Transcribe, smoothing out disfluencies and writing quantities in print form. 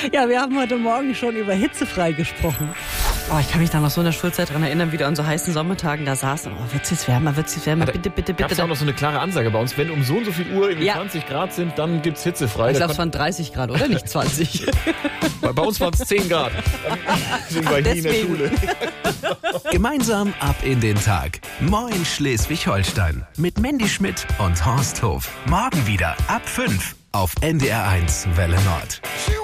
Ja, wir haben heute Morgen schon über hitzefrei gesprochen. Oh, ich kann mich da noch so in der Schulzeit dran erinnern, wie wir an so heißen Sommertagen da saßen. Oh, wird's jetzt wärmer, bitte, bitte. Gab es auch noch so eine klare Ansage bei uns, wenn um so und so viel Uhr irgendwie 20 Grad sind, dann gibt's hitzefrei. Ich glaube, es waren 30 Grad, oder nicht 20? Bei uns waren es 10 Grad. Deswegen war ich nie in der Schule. Gemeinsam ab in den Tag. Moin Schleswig-Holstein. Mit Mandy Schmidt und Horst Hof. Morgen wieder ab 5 auf NDR1 Welle Nord.